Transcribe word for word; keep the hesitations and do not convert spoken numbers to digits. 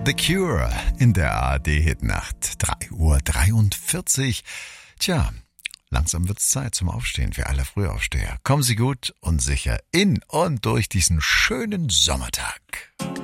The Cure in der A R D-Hitnacht. drei Uhr dreiundvierzig. Tja, langsam wird's Zeit zum Aufstehen für alle Frühaufsteher. Kommen Sie gut und sicher in und durch diesen schönen Sommertag.